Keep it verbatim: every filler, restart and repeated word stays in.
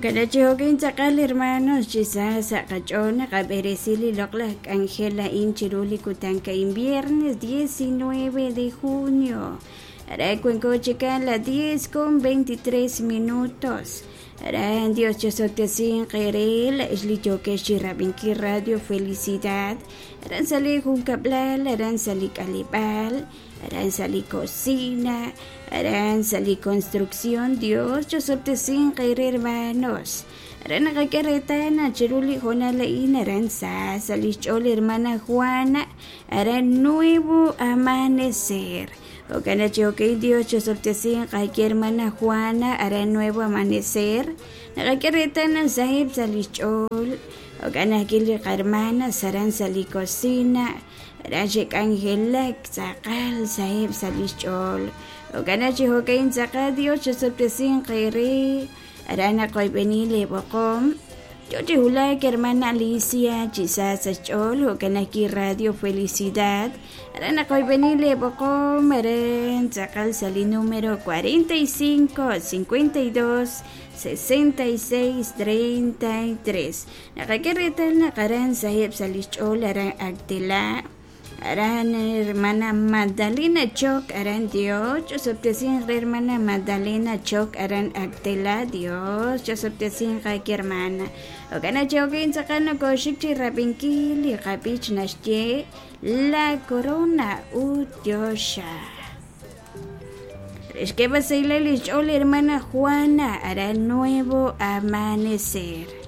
Okanachiho kintzakal hermanos chisasa kachona kaberesili loklak Angela Inchiruli kutanka en viernes diecinueve de junio. Hará cuencochican las diez con veintitrés minutos. Hará Dios chosotesin querel, eslichoque shirabinki radio felicidad. Harán salir juncablal, harán salir calibal, harán salir cocina, harán salir construcción. Dios chosotesin querer hermanos. Harán akakeretana chiruli jonalain, harán sa salichol hermana Juana, harán nuevo amanecer. Okanachiho que Dios chosotesin kay hermana Juana hará nuevo amanecer. Nakakeretana sahib salichol. Okanakili hermana sarán sali cocina. Rashik Angelek sakal sahib salichol. Okanachiho que insaka Dios chosotesin kayre. Arana koy benile bokom. Yo te hulay que hermana Alicia chisasa chol okanaki radio felicidad. Arana koy benile bokom aren sakal sali número cuarenta y cinco, cincuenta y dos, sesenta y seis, treinta y tres. Nakakeretan nakaran sahib salichol aran agtela. Aran hermana Magdalena Choc, aran Dios, yo sobtesin hermana Magdalena Choc, aran Agtela, Dios, yo sobtesin kaki hermana. Okana chokin sakano koshikchi rapinkili, kapich nashye, la corona utiosha. Es que va a ser la hermana Juana, hará nuevo amanecer.